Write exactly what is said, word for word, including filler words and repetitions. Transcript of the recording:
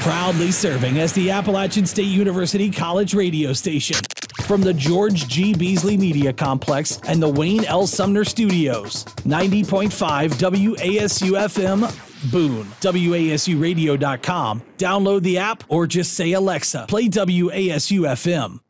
Proudly serving as the Appalachian State University College radio station. From the George G. Beasley Media Complex and the Wayne L. Sumner Studios. ninety point five W A S U F M, Boone. W A S U radio dot com. Download the app or just say, Alexa, play W A S U F M.